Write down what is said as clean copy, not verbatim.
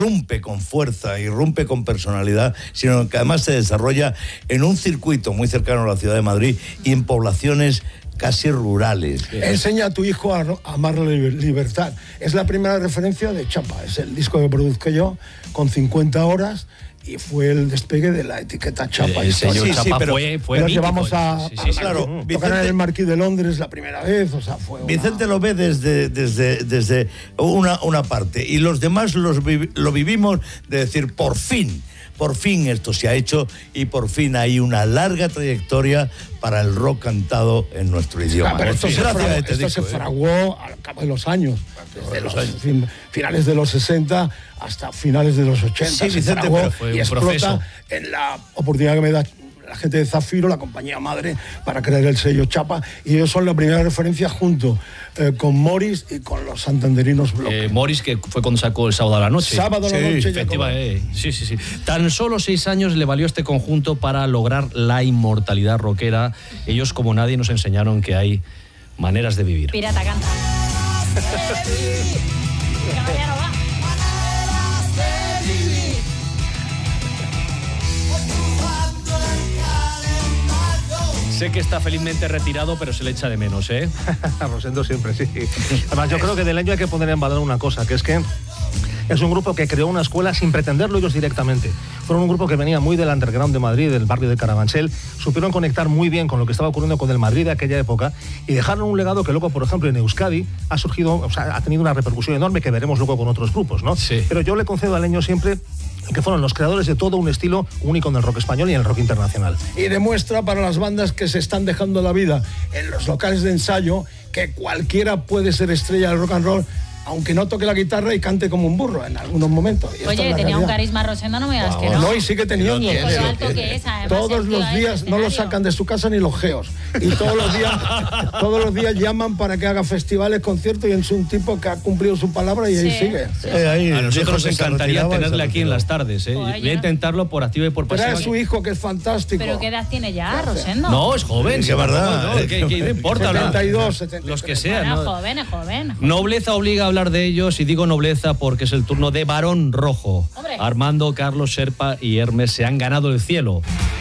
rompe con fuerza y rompe con personalidad, sino que además se desarrolla en un circuito muy cercano a la ciudad de Madrid y en poblaciones casi rurales. Enseña a tu hijo a amar la libertad. Es la primera referencia de Chapa. Es el disco que produzco yo con 50 horas y fue el despegue de la etiqueta Chapa. El sello Chapa fue pero mítico. Vamos a claro, tocar Vicente, en el Marquis de Londres la primera vez. O sea, fue Vicente lo ve desde una parte y los demás lo vivimos de decir, por fin esto se ha hecho y por fin hay una larga trayectoria para el rock cantado en nuestro idioma. Pero esto se fraguó al cabo de los años, desde los finales de los 60 hasta finales de los 80. Sí, Vicente, pero fue y un explota proceso. en la oportunidad que me da la gente de Zafiro, la compañía madre, para crear el sello Chapa, y ellos son la primera referencia junto con Morris y con los santanderinos Block. Morris, que fue cuando sacó El sábado a la noche. Sábado a la noche. Efectivamente, sí. Tan solo 6 años le valió este conjunto para lograr la inmortalidad rockera. Ellos, como nadie, nos enseñaron que hay maneras de vivir. Pirata canta. Caballero, va. Sé que está felizmente retirado, pero se le echa de menos, ¿eh? Rosendo siempre, sí. Además, yo creo que del año hay que poner en valor una cosa, que es que es un grupo que creó una escuela sin pretenderlo ellos directamente. Fueron un grupo que venía muy del underground de Madrid, del barrio de Carabanchel, supieron conectar muy bien con lo que estaba ocurriendo con el Madrid de aquella época y dejaron un legado que luego, por ejemplo, en Euskadi ha surgido, o sea, ha tenido una repercusión enorme que veremos luego con otros grupos, ¿no? Sí. Pero yo le concedo a Leño siempre que fueron los creadores de todo un estilo único en el rock español y en el rock internacional. Y demuestra para las bandas que se están dejando la vida en los locales de ensayo que cualquiera puede ser estrella del rock and roll, aunque no toque la guitarra y cante como un burro en algunos momentos. Y Oye, tenía un carisma Rosendo, no me digas que no. No, y sigue teniendo. Y con lo alto que es, además, todos el tío los ahí días en el no lo escenario. sacan de su casa ni los geos. Y todos los días llaman para que haga festivales, conciertos, y es un tipo que ha cumplido su palabra y ahí sigue. A nosotros nos encantaría tenerle aquí en las tardes, ¿eh? Joder, Voy a intentarlo por activa y por Pero pasiva. es su hijo, que es fantástico. ¿Pero qué edad tiene ya, Rosendo? No, es joven. Sí, verdad. No, ¿qué le importa? 72, 73. Los que sean. Bueno, ¿no? joven. Nobleza obliga a hablar de ellos, y digo nobleza porque es el turno de Barón Rojo. Hombre. Armando, Carlos, Sherpa y Hermes se han ganado el cielo.